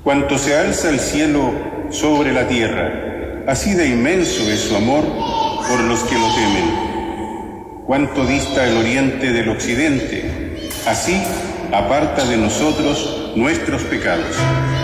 Cuanto se alza el cielo sobre la tierra, así de inmenso es su amor por los que lo temen. Cuánto dista el oriente del occidente, así aparta de nosotros nuestros pecados.